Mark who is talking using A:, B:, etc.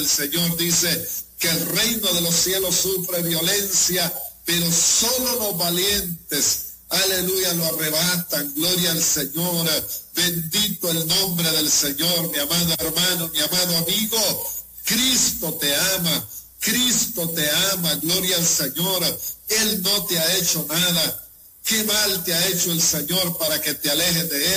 A: del Señor dice que el reino de los cielos sufre violencia, pero solo los valientes, aleluya, lo arrebatan. Gloria al Señor. Bendito el nombre del Señor, mi amado hermano, mi amado amigo. Cristo te ama. Cristo te ama. Gloria al Señor. Él no te ha hecho nada. ¿Qué mal te ha hecho el Señor para que te alejes de Él?